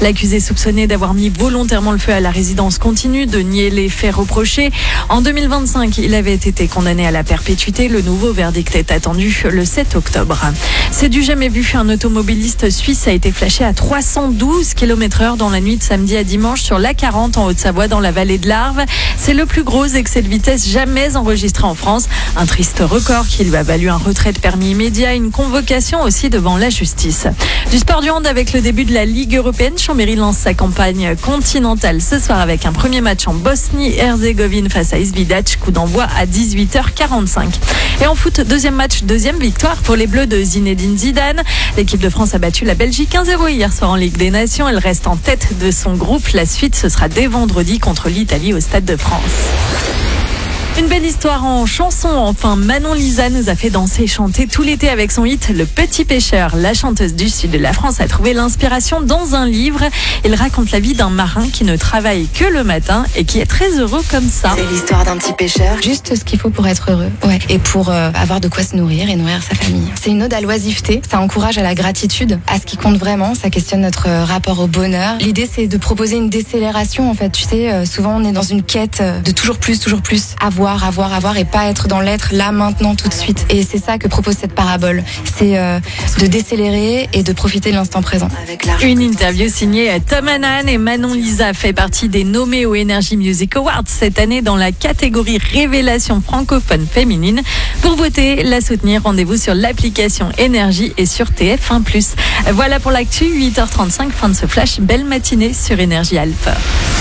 L'accusé soupçonné d'avoir mis volontairement le feu à la résidence continue de nier les faits reprochés. En 2025, il avait été condamné à la perpétuité. Le nouveau verdict est attendu le 7 octobre. C'est du jamais vu. Un automobiliste suisse a été flashé à 312 km/h dans la nuit de samedi à dimanche sur l'A40 en Haute-Savoie dans la vallée de l'Arve. C'est le plus gros excès de vitesse jamais enregistré en France. Un triste record qui lui a valu un retrait de permis immédiat et une convocation aussi devant la justice. Du sport du hand avec le début de la Ligue européenne. Chambéry lance sa campagne continentale ce soir avec un premier match en Bosnie-Herzégovine face à Izvidac. Coup d'envoi à 18h45. Et en foot, deuxième match, deuxième victoire pour les Bleus de Zinedine Zidane. L'équipe de France a battu la Belgique 1-0 hier soir en Ligue des Nations. Elle reste en tête de son groupe. La suite, ce sera dès vendredi contre l'Italie au Stade de France. Une belle histoire en chanson. Enfin, Manon Lisa nous a fait danser et chanter tout l'été avec son hit Le Petit Pêcheur. La chanteuse du sud de la France a trouvé l'inspiration dans un livre. Il raconte la vie d'un marin qui ne travaille que le matin et qui est très heureux comme ça. C'est l'histoire d'un petit pêcheur. Juste ce qu'il faut pour être heureux. Ouais. Et pour avoir de quoi se nourrir et nourrir sa famille. C'est une ode à l'oisiveté. Ça encourage à la gratitude, à ce qui compte vraiment. Ça questionne notre rapport au bonheur. L'idée, c'est de proposer une décélération. En fait, tu sais, souvent on est dans une quête de toujours plus. Avoir et pas être dans l'être là, maintenant, tout de suite. Et c'est ça que propose cette parabole. C'est de décélérer et de profiter de l'instant présent. Une interview signée Tom Hanan et Manon Lisa fait partie des nommés aux Energy Music Awards cette année dans la catégorie Révélation francophone féminine. Pour voter, la soutenir, rendez-vous sur l'application Énergie et sur TF1+. Voilà pour l'actu, 8h35, fin de ce flash. Belle matinée sur Énergie Alpes.